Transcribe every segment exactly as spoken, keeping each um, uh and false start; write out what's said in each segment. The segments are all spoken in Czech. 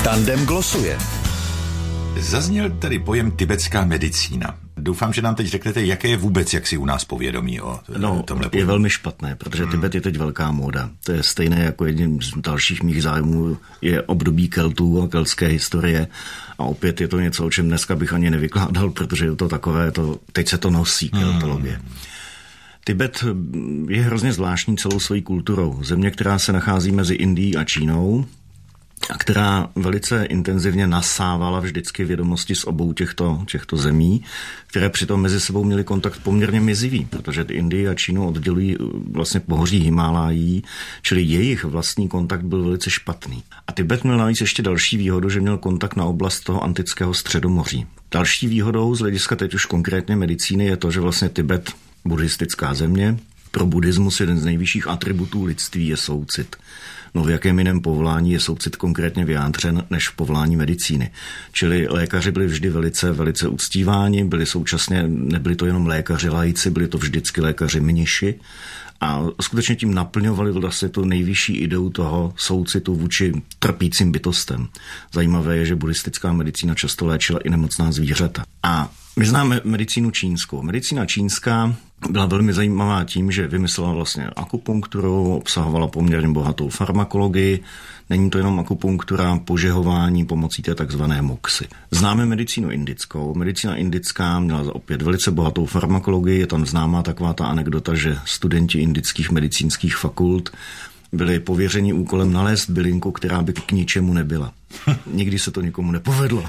Tandem glosuje. Zazněl tady pojem tibetská medicína. Doufám, že nám teď řeknete, jaké je vůbec jaksi u nás povědomí o no, tomhle pojmu. Je velmi špatné, protože hmm. Tibet je teď velká móda. To je stejné jako jedním z dalších mých zájmů je období Keltů a keltské historie. A opět je to něco, o čem dneska bych ani nevykládal, protože je to takové, to, teď se to nosí, keltologie. Hmm. Tibet je hrozně zvláštní celou svojí kulturou. Země, která se nachází mezi Indií a Čínou, a která velice intenzivně nasávala vždycky vědomosti z obou těchto, těchto zemí, které přitom mezi sebou měly kontakt poměrně mizivý, protože Indii a Čínu oddělují vlastně pohoří Himálají, čili jejich vlastní kontakt byl velice špatný. A Tibet měl navíc ještě další výhodu, že měl kontakt na oblast toho antického středomoří. Další výhodou z hlediska teď už konkrétně medicíny je to, že vlastně Tibet, buddhistická země, pro buddhismus jeden z nejvyšších atributů lidství je soucit. No v jakém jiném povolání je soucit konkrétně vyjádřen než v povolání medicíny. Čili lékaři byli vždy velice, velice uctíváni, byli současně, nebyli to jenom lékaři laici, byli to vždycky lékaři mniši a skutečně tím naplňovali vlastně tu nejvyšší ideu toho soucitu vůči trpícím bytostem. Zajímavé je, že buddhistická medicína často léčila i nemocná zvířata. A my známe medicínu čínskou. Medicína čínská byla velmi zajímavá tím, že vymyslela vlastně akupunkturu, obsahovala poměrně bohatou farmakologii. Není to jenom akupunktura, požehování pomocí té takzvané moxy. Známe medicínu indickou. Medicína indická měla opět velice bohatou farmakologii. Je tam známá taková ta anekdota, že studenti indických medicínských fakult byli pověřeni úkolem nalézt bylinku, která by k ničemu nebyla. Nikdy se to nikomu nepovedlo.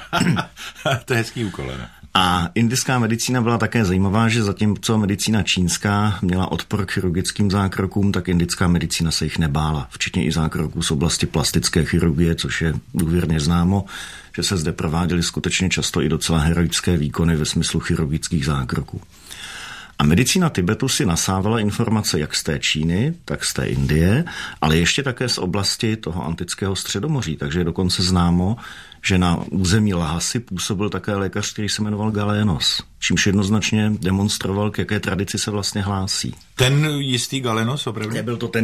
To je hezký úkol, ne? A indická medicína byla také zajímavá, že zatímco medicína čínská měla odpor k chirurgickým zákrokům, tak indická medicína se jich nebála, včetně i zákroků z oblasti plastické chirurgie, což je důvěrně známo, že se zde prováděly skutečně často i docela heroické výkony ve smyslu chirurgických zákroků. A medicína Tibetu si nasávala informace jak z té Číny, tak z té Indie, ale ještě také z oblasti toho antického středomoří. Takže je dokonce známo, že na území Lhasy působil také lékař, který se jmenoval Galenos, čímž jednoznačně demonstroval, k jaké tradici se vlastně hlásí. Ten jistý Galenos opravdu? Nebyl to ten